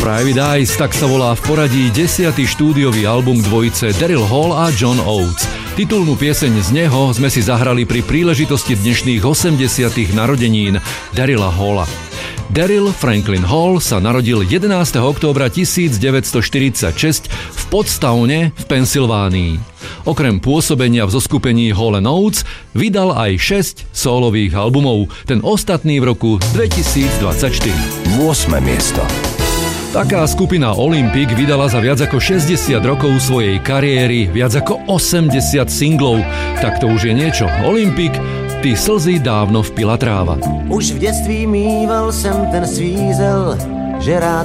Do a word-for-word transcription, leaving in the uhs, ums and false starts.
Private Eyes, tak sa volá v poradí desiaty štúdiový album dvojice Daryl Hall a John Oates. Titulnú pieseň z neho sme si zahrali pri príležitosti dnešných osemdesiatych narodenín Daryla Halla. Daryl Franklin Hall sa narodil jedenásteho októbra tisícdeväťstoštyridsaťšesť v Pottstowne v Pensylvánii. Okrem pôsobenia v zoskupení Hall and Oates vydal aj šesť sólových albumov, ten ostatný v roku dvetisícdvadsaťštyri. ôsme miesto. Taká skupina Olympic vydala za viac ako šesťdesiat rokov svojej kariéry viac ako osemdesiat singlov. Tak to už je niečo. Olympic, ty slzy dávno vpila tráva. Už v dětství mýval jsem ten svízel, že rád